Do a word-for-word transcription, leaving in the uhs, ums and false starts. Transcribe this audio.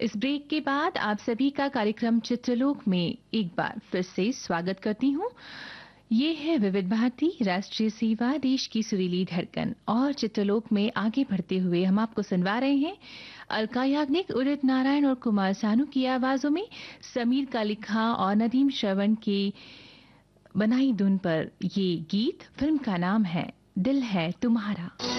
इस ब्रेक के बाद आप सभी का कार्यक्रम चित्रलोक में एक बार फिर से स्वागत करती हूँ। ये है विविध भारती राष्ट्रीय सेवा, देश की सुरीली धड़कन। और चित्रलोक में आगे बढ़ते हुए हम आपको सुनवा रहे हैं अलका याग्निक, उदित नारायण और कुमार सानू की आवाजों में समीर का लिखा और नदीम श्रवण की बनाई धुन पर ये गीत। फिल्म का नाम है दिल है तुम्हारा।